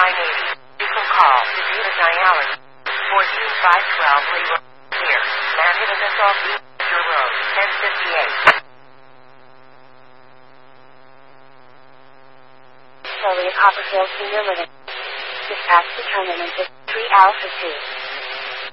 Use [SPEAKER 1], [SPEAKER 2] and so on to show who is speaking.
[SPEAKER 1] 980. You can call to do the dialysis. 14512 Leroy here. Manhattan Assault Beach Road, 1058.
[SPEAKER 2] Slowly at Copperfield Senior Living. Dispatch determinant is 3 Alpha 2.